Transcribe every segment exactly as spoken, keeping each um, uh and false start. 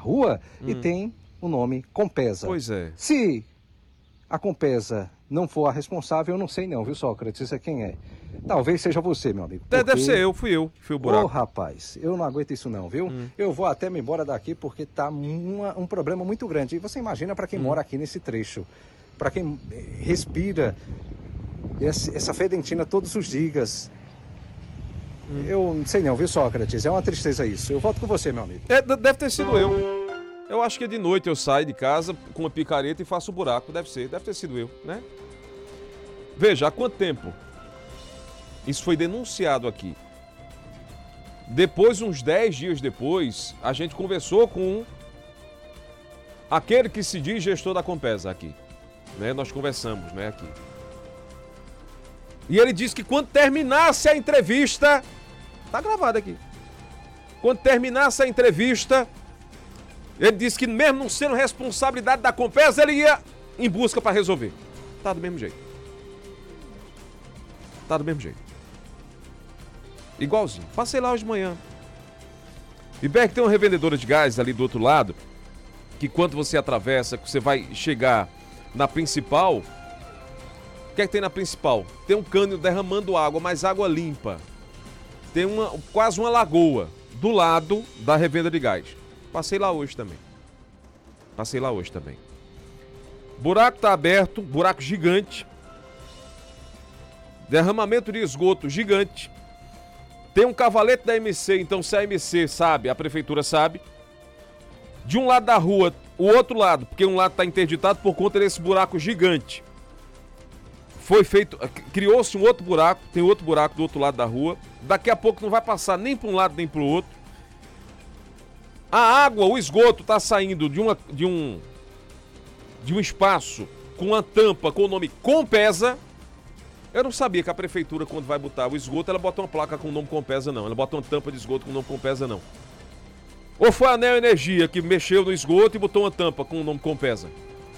rua Hum. e tem o nome Compesa. Pois é. Se a Compesa não for a responsável, eu não sei não, viu, Sócrates? É quem é? Talvez seja você, meu amigo. Deve porque- ser eu, fui eu, fui o Ô, buraco. rapaz, eu não aguento isso não, viu? Hum. Eu vou até me embora daqui porque tá uma- um problema muito grande. E você imagina para quem Hum. mora aqui nesse trecho, para quem eh, respira esse- essa fedentina todos os dias. Hum. Eu não sei não, viu, Sócrates? É uma tristeza isso. Eu volto com você, meu amigo. É, d- deve ter sido eu. Eu acho que de noite eu saio de casa com uma picareta e faço o buraco. Deve ser, deve ter sido eu, né? Veja, há quanto tempo isso foi denunciado aqui? Depois, uns dez dias depois, a gente conversou com aquele que se diz gestor da Compesa aqui. Né? Nós conversamos, né, aqui. E ele disse que quando terminasse a entrevista... Tá gravado aqui. Quando terminasse a entrevista, ele disse que mesmo não sendo responsabilidade da Compesa, ele ia em busca para resolver. Tá do mesmo jeito. Tá do mesmo jeito. Igualzinho. Passei lá hoje de manhã. E Beck, tem uma revendedora de gás ali do outro lado, que quando você atravessa, que você vai chegar na principal, o que é que tem na principal? Tem um cano derramando água, mas água limpa. Tem uma, quase uma lagoa do lado da revenda de gás. Passei lá hoje também. Passei lá hoje também. Buraco tá aberto, buraco gigante. Derramamento de esgoto gigante. Tem um cavalete da M C, então se a M C sabe, a prefeitura sabe. De um lado da rua, o outro lado, porque um lado está interditado por conta desse buraco gigante. Foi feito, criou-se um outro buraco, tem outro buraco do outro lado da rua. Daqui a pouco não vai passar nem para um lado nem para o outro. A água, o esgoto está saindo de, uma, de, um, de um espaço com uma tampa com o nome Compesa. Eu não sabia que a prefeitura, quando vai botar o esgoto, ela bota uma placa com o nome Compesa, não. Ela bota uma tampa de esgoto com o nome Compesa, não. Ou foi a Neo Energia que mexeu no esgoto e botou uma tampa com o nome Compesa?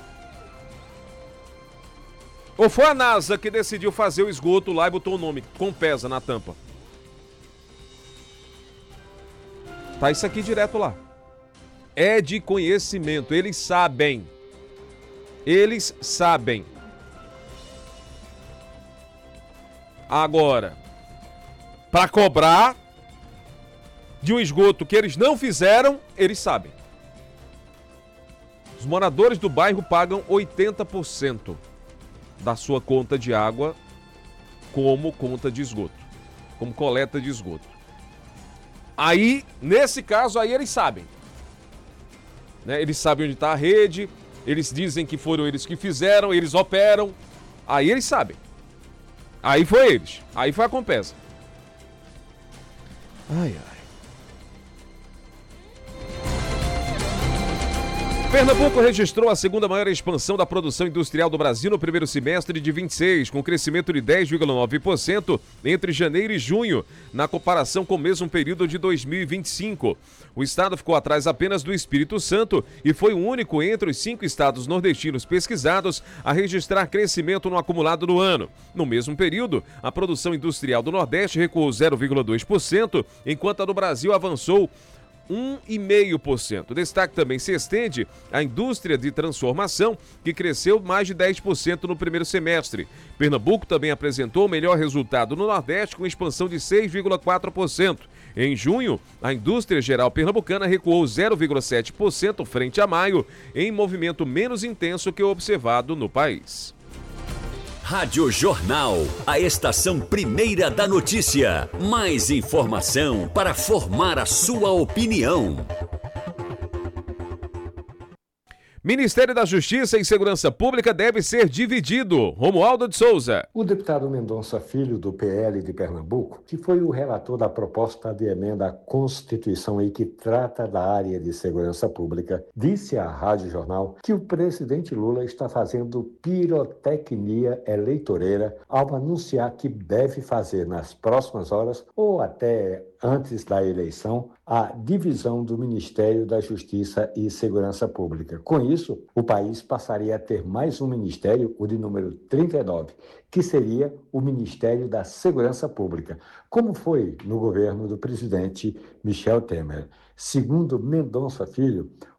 Ou foi a NASA que decidiu fazer o esgoto lá e botou o nome Compesa na tampa? Tá isso aqui direto lá. É de conhecimento, eles sabem. Eles sabem. Agora, para cobrar de um esgoto que eles não fizeram, eles sabem. Os moradores do bairro pagam oitenta por cento da sua conta de água como conta de esgoto, como coleta de esgoto. Aí, nesse caso, aí eles sabem. Né? Eles sabem onde está a rede, eles dizem que foram eles que fizeram, eles operam. Aí eles sabem. Aí foi eles. Aí foi a Compesa. Ai, ai. Pernambuco registrou a segunda maior expansão da produção industrial do Brasil no primeiro semestre de vinte e seis, com crescimento de dez vírgula nove por cento entre janeiro e junho, na comparação com o mesmo período de dois mil e vinte e cinco. O estado ficou atrás apenas do Espírito Santo e foi o único entre os cinco estados nordestinos pesquisados a registrar crescimento no acumulado do ano. No mesmo período, a produção industrial do Nordeste recuou zero vírgula dois por cento, enquanto a do Brasil avançou um vírgula cinco por cento. Destaque também se estende à indústria de transformação, que cresceu mais de dez por cento no primeiro semestre. Pernambuco também apresentou o melhor resultado no Nordeste, com expansão de seis vírgula quatro por cento. Em junho, a indústria geral pernambucana recuou zero vírgula sete por cento frente a maio, em movimento menos intenso que o observado no país. Rádio Jornal, a estação primeira da notícia. Mais informação para formar a sua opinião. Ministério da Justiça e Segurança Pública deve ser dividido. Romualdo de Souza. O deputado Mendonça Filho, do P L de Pernambuco, que foi o relator da proposta de emenda à Constituição e que trata da área de segurança pública, disse à Rádio Jornal que o presidente Lula está fazendo pirotecnia eleitoreira ao anunciar que deve fazer nas próximas horas ou até antes da eleição a divisão do Ministério da Justiça e Segurança Pública. Com isso, o país passaria a ter mais um ministério, o de número trinta e nove, que seria o Ministério da Segurança Pública, como foi no governo do presidente Michel Temer. Segundo Mendonça Filho,